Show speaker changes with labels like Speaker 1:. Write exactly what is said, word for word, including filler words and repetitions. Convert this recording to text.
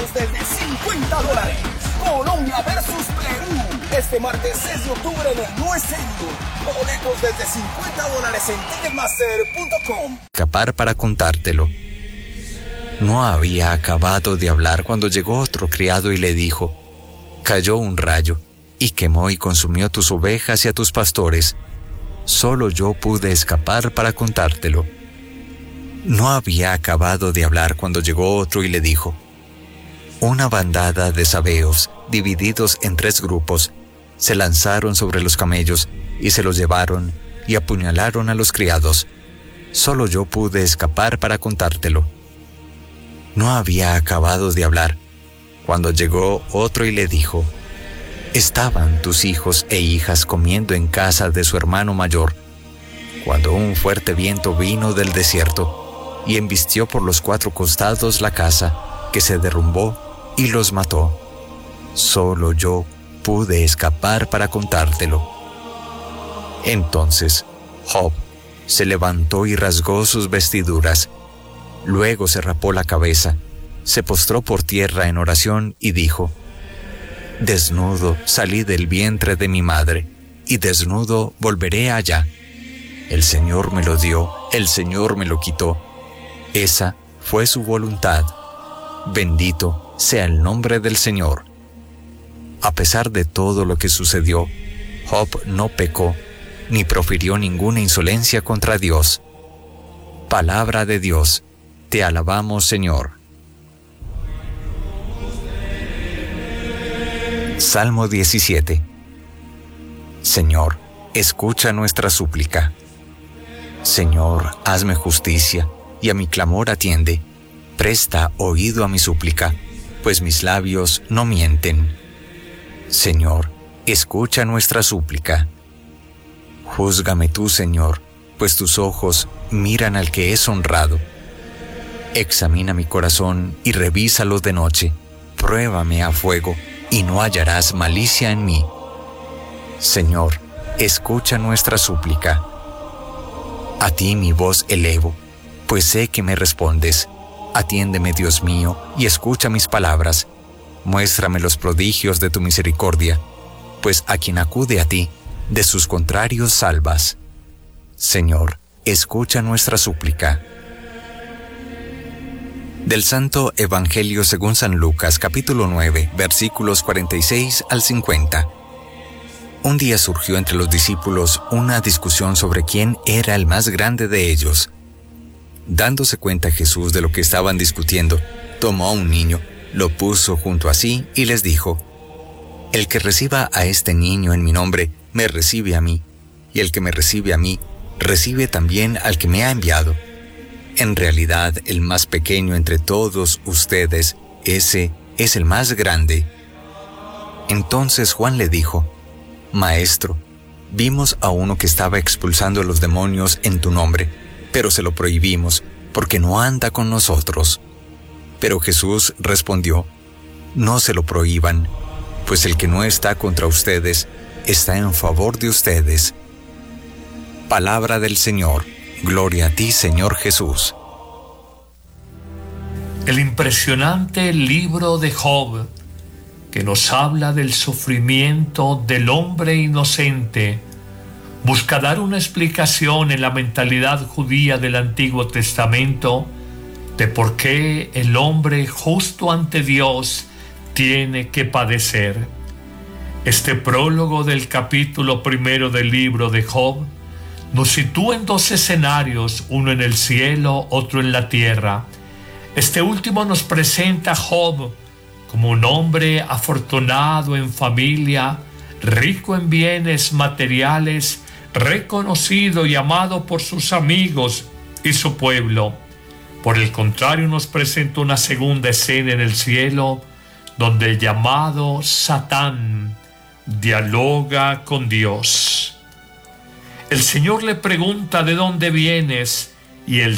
Speaker 1: boletos desde cincuenta dólares. Colombia versus Perú. Este martes seis de octubre en el No Es Serio. Boletos desde cincuenta dólares en ticketmaster punto com.
Speaker 2: Escapar para contártelo. No había acabado de hablar cuando llegó otro criado y le dijo: cayó un rayo y quemó y consumió tus ovejas y a tus pastores. Solo yo pude escapar para contártelo. No había acabado de hablar cuando llegó otro y le dijo: una bandada de sabeos, divididos en tres grupos, se lanzaron sobre los camellos y se los llevaron y apuñalaron a los criados. Solo yo pude escapar para contártelo. No había acabado de hablar cuando llegó otro y le dijo: estaban tus hijos e hijas comiendo en casa de su hermano mayor, cuando un fuerte viento vino del desierto y embistió por los cuatro costados la casa, que se derrumbó y los mató. Solo yo pude escapar para contártelo. Entonces Job se levantó y rasgó sus vestiduras. Luego se rapó la cabeza, se postró por tierra en oración y dijo: desnudo salí del vientre de mi madre, y desnudo volveré allá. El Señor me lo dio, el Señor me lo quitó. Esa fue su voluntad. Bendito sea el nombre del Señor. A pesar de todo lo que sucedió, Job no pecó, ni profirió ninguna insolencia contra Dios. Palabra de Dios. Te alabamos, Señor. Salmo diecisiete. Señor, escucha nuestra súplica. Señor, hazme justicia, y a mi clamor atiende. Presta oído a mi súplica, pues mis labios no mienten. Señor, escucha nuestra súplica. Júzgame tú, Señor, pues tus ojos miran al que es honrado. Examina mi corazón y revísalo de noche. Pruébame a fuego y no hallarás malicia en mí. Señor, escucha nuestra súplica. A ti mi voz elevo, pues sé que me respondes. Atiéndeme, Dios mío, y escucha mis palabras. Muéstrame los prodigios de tu misericordia, pues a quien acude a ti, de sus contrarios salvas. Señor, escucha nuestra súplica. Del Santo Evangelio según San Lucas, capítulo nueve, versículos cuarenta y seis al cincuenta. Un día surgió entre los discípulos una discusión sobre quién era el más grande de ellos. Dándose cuenta Jesús de lo que estaban discutiendo, tomó a un niño, lo puso junto a sí y les dijo: el que reciba a este niño en mi nombre, me recibe a mí, y el que me recibe a mí, recibe también al que me ha enviado. En realidad, el más pequeño entre todos ustedes, ese es el más grande. Entonces Juan le dijo: Maestro, vimos a uno que estaba expulsando a los demonios en tu nombre, pero se lo prohibimos, porque no anda con nosotros. Pero Jesús respondió: no se lo prohíban, pues el que no está contra ustedes, está en favor de ustedes. Palabra del Señor. Gloria a ti, Señor Jesús.
Speaker 3: El impresionante libro de Job, que nos habla del sufrimiento del hombre inocente, busca dar una explicación en la mentalidad judía del Antiguo Testamento de por qué el hombre justo ante Dios tiene que padecer. Este prólogo del capítulo primero del libro de Job nos sitúa en dos escenarios, uno en el cielo, otro en la tierra. Este último nos presenta a Job como un hombre afortunado en familia, rico en bienes materiales, reconocido y amado por sus amigos y su pueblo. Por el contrario, nos presenta una segunda escena en el cielo, donde el llamado Satán dialoga con Dios. El Señor le pregunta: ¿de dónde vienes? Y él